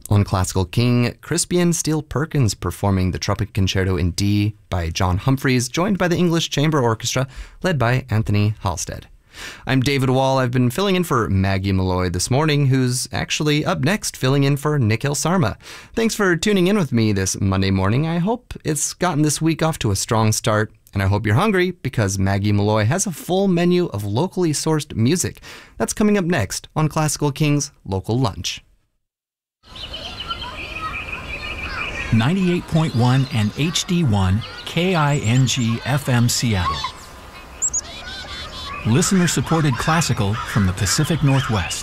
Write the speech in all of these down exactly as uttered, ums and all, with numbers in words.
On Classical King, Crispian Steele Perkins performing the Trumpet Concerto in D by John Humphreys, joined by the English Chamber Orchestra, led by Anthony Halstead. I'm David Wall. I've been filling in for Maggie Malloy this morning, who's actually up next filling in for Nikhil Sarma. Thanks for tuning in with me this Monday morning. I hope it's gotten this week off to a strong start, and I hope you're hungry because Maggie Malloy has a full menu of locally sourced music. That's coming up next on Classical King's Local Lunch. ninety-eight point one and H D one K I N G F M Seattle. Listener-supported classical from the Pacific Northwest.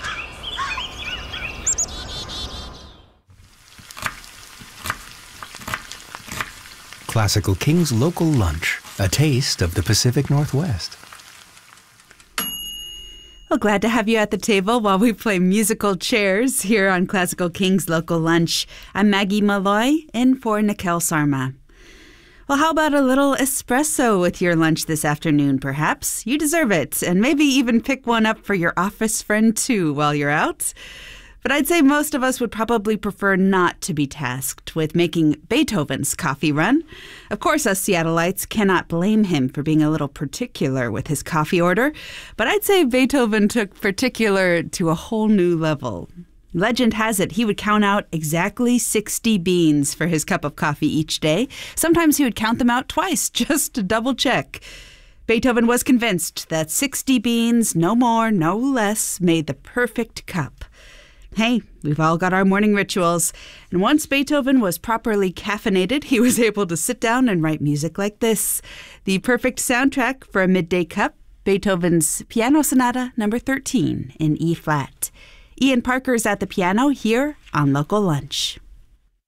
Classical King's Local Lunch, a taste of the Pacific Northwest. Well, glad to have you at the table while we play musical chairs here on Classical King's Local Lunch. I'm Maggie Malloy, in for Nikhil Sarma. Well, how about a little espresso with your lunch this afternoon, perhaps? You deserve it, and maybe even pick one up for your office friend, too, while you're out. But I'd say most of us would probably prefer not to be tasked with making Beethoven's coffee run. Of course, us Seattleites cannot blame him for being a little particular with his coffee order, but I'd say Beethoven took particular to a whole new level. Legend has it he would count out exactly sixty beans for his cup of coffee each day. Sometimes he would count them out twice just to double check. Beethoven was convinced that sixty beans, no more, no less, made the perfect cup. Hey, we've all got our morning rituals. And once Beethoven was properly caffeinated, he was able to sit down and write music like this. The perfect soundtrack for a midday cup, Beethoven's Piano Sonata number thirteen in E-flat. Ian Parker's at the piano here on Local Lunch.